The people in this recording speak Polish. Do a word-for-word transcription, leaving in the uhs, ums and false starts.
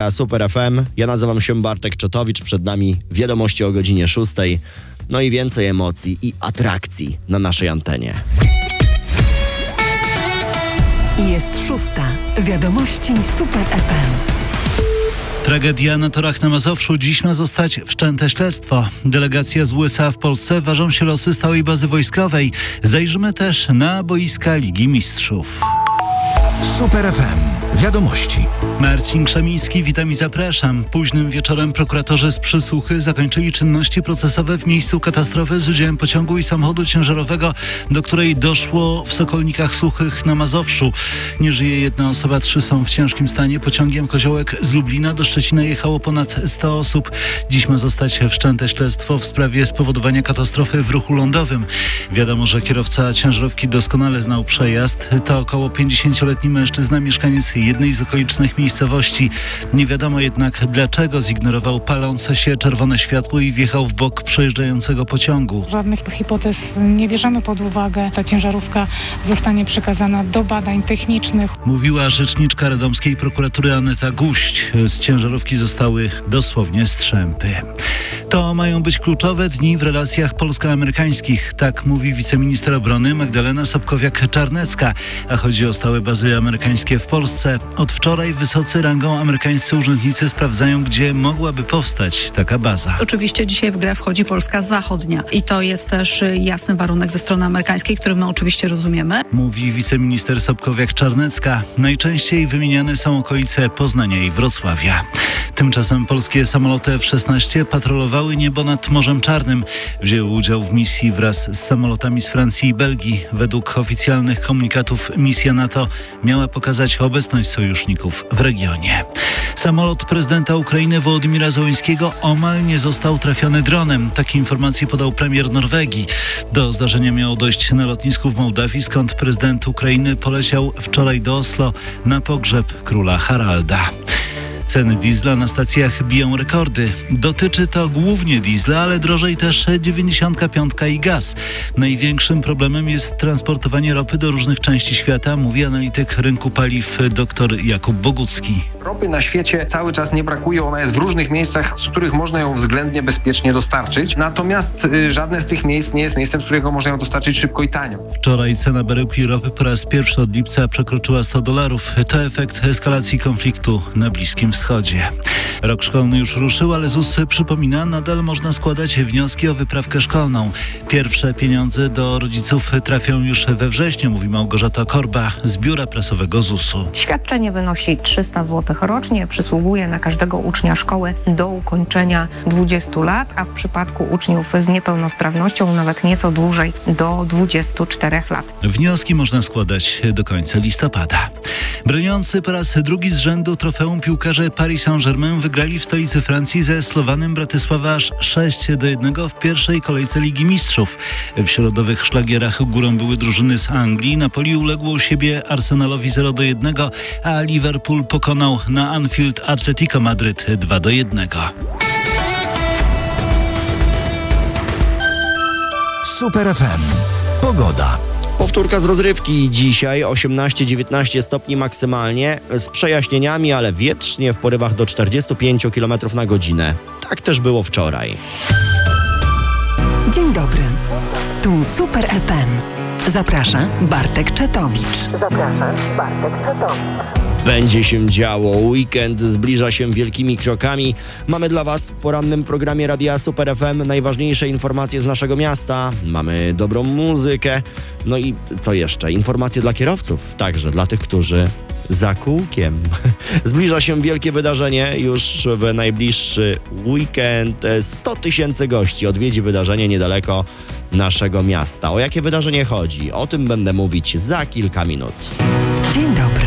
Radia Super F M. Ja nazywam się Bartek Czotowicz, przed nami wiadomości o godzinie szóstej. No i więcej emocji i atrakcji na naszej antenie. Jest szósta. Wiadomości Super F M. Tragedia na torach na Mazowszu. Dziś ma zostać wszczęte śledztwo. Delegacja z U S A w Polsce, ważą się losy stałej bazy wojskowej. Zajrzymy też na boiska Ligi Mistrzów. Super F M. Wiadomości. Marcin Krzemiński, witam i zapraszam. Późnym wieczorem prokuratorzy z Przysłuchy zakończyli czynności procesowe w miejscu katastrofy z udziałem pociągu i samochodu ciężarowego, do której doszło w Sokolnikach Suchych na Mazowszu. Nie żyje jedna osoba, trzy są w ciężkim stanie. Pociągiem Koziołek z Lublina do Szczecina jechało ponad sto osób. Dziś ma zostać wszczęte śledztwo w sprawie spowodowania katastrofy w ruchu lądowym. Wiadomo, że kierowca ciężarówki doskonale znał przejazd. To około pięćdziesięcioletni mężczyzna, mieszkaniec jednej z okolicznych miejscowości. Nie wiadomo jednak, dlaczego zignorował palące się czerwone światło i wjechał w bok przejeżdżającego pociągu. Żadnych hipotez nie bierzemy pod uwagę. Ta ciężarówka zostanie przekazana do badań technicznych. Mówiła rzeczniczka radomskiej prokuratury Aneta Guść. Z ciężarówki zostały dosłownie strzępy. To mają być kluczowe dni w relacjach polsko-amerykańskich. Tak mówi wiceminister obrony Magdalena Sobkowiak-Czarnecka. A chodzi o stałe bazy amerykańskie w Polsce. Od wczoraj wysocy rangą amerykańscy urzędnicy sprawdzają, gdzie mogłaby powstać taka baza. Oczywiście dzisiaj w grę wchodzi Polska Zachodnia i to jest też jasny warunek ze strony amerykańskiej, który my oczywiście rozumiemy. Mówi wiceminister Sobkowiak-Czarnecka. Najczęściej wymieniane są okolice Poznania i Wrocławia. Tymczasem polskie samoloty F szesnaście patrolowały niebo nad Morzem Czarnym. Wzięły udział w misji wraz z samolotami z Francji i Belgii. Według oficjalnych komunikatów misja NATO miała pokazać obecność sojuszników w regionie. Samolot prezydenta Ukrainy Wołodymyra Zełenskiego omal nie został trafiony dronem. Takie informacje podał premier Norwegii. Do zdarzenia miało dojść na lotnisku w Mołdawii, skąd prezydent Ukrainy poleciał wczoraj do Oslo na pogrzeb króla Haralda. Ceny diesla na stacjach biją rekordy. Dotyczy to głównie diesla, ale drożej też dziewięćdziesiątka pięć i gaz. Największym problemem jest transportowanie ropy do różnych części świata, mówi analityk rynku paliw dr Jakub Bogucki. Ropy na świecie cały czas nie brakuje, ona jest w różnych miejscach, z których można ją względnie bezpiecznie dostarczyć. Natomiast y, żadne z tych miejsc nie jest miejscem, z którego można ją dostarczyć szybko i tanio. Wczoraj cena baryłki ropy po raz pierwszy od lipca przekroczyła sto dolarów. To efekt eskalacji konfliktu na Bliskim Wschodzie. Rok szkolny już ruszył, ale ZUS przypomina, nadal można składać wnioski o wyprawkę szkolną. Pierwsze pieniądze do rodziców trafią już we wrześniu, mówi Małgorzata Korba z biura prasowego zusu. Świadczenie wynosi trzysta złotych rocznie, przysługuje na każdego ucznia szkoły do ukończenia dwudziestu lat, a w przypadku uczniów z niepełnosprawnością nawet nieco dłużej, do dwudziestu czterech lat. Wnioski można składać do końca listopada. Broniący po raz drugi z rzędu trofeum piłkarze Paris Saint-Germain wygrali w stolicy Francji ze Slowanem Bratysława aż sześć do jednego w pierwszej kolejce Ligi Mistrzów. W środowych szlagierach górą były drużyny z Anglii. Napoli uległo u siebie Arsenalowi zero do jednego, a Liverpool pokonał na Anfield Atletico Madryt dwa do jednego. Super F M. Pogoda. Powtórka z rozrywki. Dzisiaj osiemnaście dziewiętnaście stopni maksymalnie, z przejaśnieniami, ale wietrznie w porywach do czterdziestu pięciu kilometrów na godzinę. Tak też było wczoraj. Dzień dobry. Tu Super F M. Zaprasza Bartek Czotowicz. Zapraszam Bartek Czotowicz. Będzie się działo. Weekend zbliża się wielkimi krokami. Mamy dla Was w porannym programie Radia Super F M najważniejsze informacje z naszego miasta. Mamy dobrą muzykę. No i co jeszcze? Informacje dla kierowców. Także dla tych, którzy za kółkiem. Zbliża się wielkie wydarzenie. Już w najbliższy weekend sto tysięcy gości odwiedzi wydarzenie niedaleko naszego miasta. O jakie wydarzenie chodzi? O tym będę mówić za kilka minut. Dzień dobry.